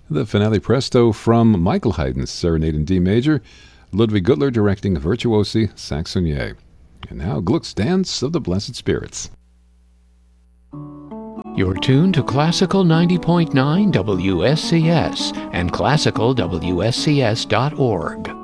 The finale presto from Michael Haydn's Serenade in D major, Ludwig Gutler directing Virtuosi Saxonier. And now Gluck's Dance of the Blessed Spirits. You're tuned to Classical 90.9 WSCS and classicalwscs.org.